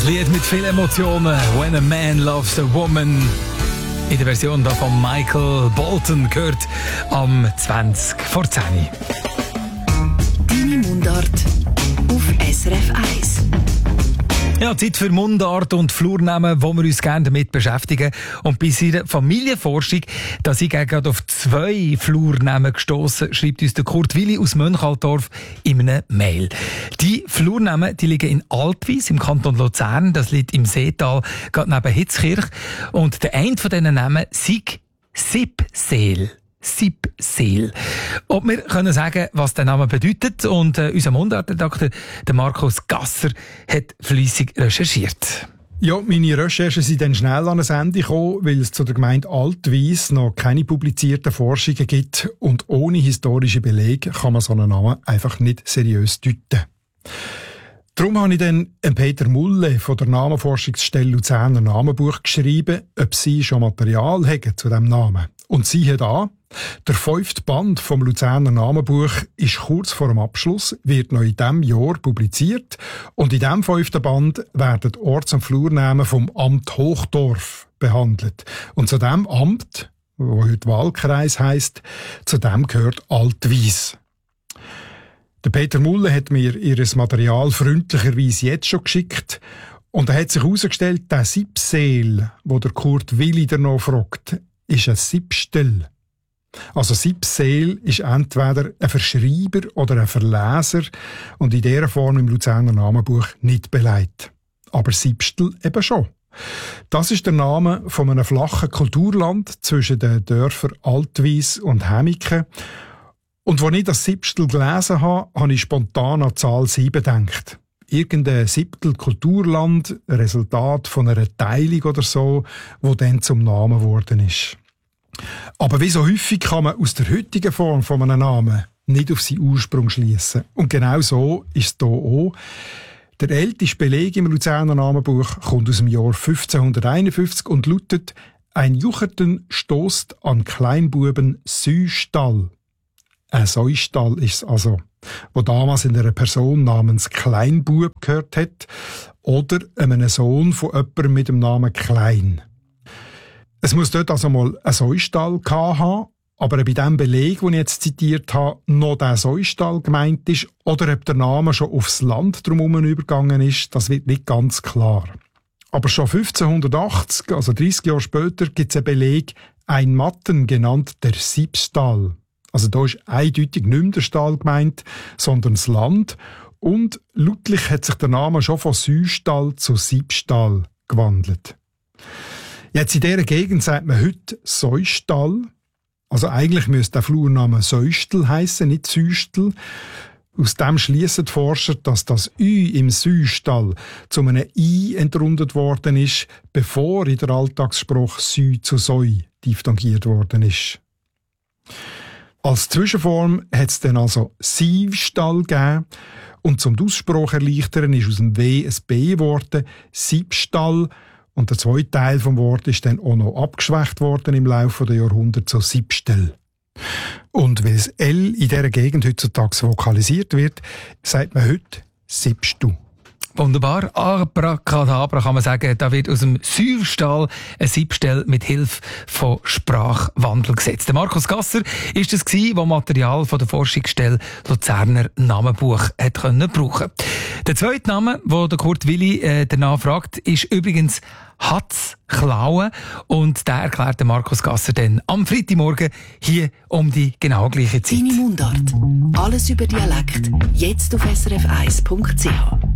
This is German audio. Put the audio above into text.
Ein Lied mit vielen Emotionen. When a Man Loves a Woman. In der Version von Michael Bolton gehört am 20 vor 10. Deine Mundart auf SRF 1. Ja, Zeit für Mundart und Flurnamen, wo wir uns gerne damit beschäftigen. Und bei seiner Familienforschung, da sind gerade auf 2 Flurnamen gestossen, schreibt uns der Kurt Willi aus Mönchalldorf in einer Mail. Die Flurnamen, die liegen in Altwies im Kanton Luzern. Das liegt im Seetal, gerade neben Hitzkirch. Und der eine von diesen Namen sei Sippseel. Sippseel. Und wir können sagen, was der Name bedeutet. Und unser Mundartredakteur, der Markus Gasser, hat fleissig recherchiert. Ja, meine Recherchen sind dann schnell an ein Ende gekommen, weil es zu der Gemeinde Altwies noch keine publizierten Forschungen gibt. Und ohne historische Belege kann man so einen Namen einfach nicht seriös deuten. Darum habe ich dann Peter Mulle von der Namenforschungsstelle Luzerner Namenbuch geschrieben, ob sie schon Material haben zu diesem Namen. Und siehe da, der 5. Band vom Luzerner Namenbuch ist kurz vor dem Abschluss, wird noch in diesem Jahr publiziert. Und in diesem 5. Band werden die Orts- und Flurnamen vom Amt Hochdorf behandelt. Und zu diesem Amt, das heute Wahlkreis heisst, zu dem gehört Altwies. Der Peter Mulle hat mir ihr Material freundlicherweise jetzt schon geschickt. Und da hat sich herausgestellt, der Sippseel, wo der Kurt Willi noch fragt, ist ein Sippstel. Also Sippseel ist entweder ein Verschreiber oder ein Verleser und in dieser Form im Luzerner Namenbuch nicht belegt. Aber Sippstel eben schon. Das ist der Name von einem flachen Kulturland zwischen den Dörfern Altwies und Hämiken. Und als ich das Sippstel gelesen habe, habe ich spontan an die Zahl 7 gedacht. Irgendein Siebtel Kulturland, ein Resultat von einer Teilung oder so, wo dann zum Namen geworden ist. Aber wie so häufig kann man aus der heutigen Form von einem Namen nicht auf seinen Ursprung schliessen. Und genau so ist es hier auch. Der älteste Beleg im Luzerner Namenbuch kommt aus dem Jahr 1551 und lautet: Ein Jucherten stoßt an Kleinbuben Süstall. Ein Säustall ist es also, wo damals in einer Person namens Kleinbub gehört hat oder einem Sohn von jemandem mit dem Namen Klein. Es muss dort also mal ein Säustall gehabt haben, aber ob bei dem Beleg, den ich jetzt zitiert habe, noch der Säustall gemeint ist oder ob der Name schon aufs Land drumherum übergegangen ist, das wird nicht ganz klar. Aber schon 1580, also 30 Jahre später, gibt es einen Beleg, ein Matten genannt der Sippstall. Also da ist eindeutig nicht mehr der Stall gemeint, sondern das Land. Und lautlich hat sich der Name schon von Süstall zu Sippstall gewandelt. Jetzt in dieser Gegend sagt man heute Säustall. Also eigentlich müsste der Flurname Säustel heissen, nicht Süstel. Aus dem schliessen die Forscher, dass das Ü im Süstall zu einem I entrundet worden ist, bevor in der Alltagsspruch Sü zu Säu diphthongiert worden ist. Als Zwischenform hat es dann also Sievstall gegeben. Und zum Aussprache erleichtern ist aus dem W ein B geworden, Siebstall. Und der zweite Teil vom Wort ist dann auch noch abgeschwächt worden im Laufe der Jahrhunderte zu Siebstel. Und weil das L in dieser Gegend heutzutage vokalisiert wird, sagt man heute Siebstu. Wunderbar. Abracadabra kann man sagen, da wird aus dem Säustall ein Siebstel mit Hilfe von Sprachwandel gesetzt. Der Markus Gasser ist es gsi, der Material von der Forschungsstelle Luzerner Namenbuch hat können brauchen. Der zweite Name, wo der Kurt Willi danach fragt, ist übrigens Hatz Klauen und der erklärt der Markus Gasser dann am Freitagmorgen hier um die genau gleiche Zeit. Deine Mundart. Alles über Dialekt. Jetzt auf srf1.ch.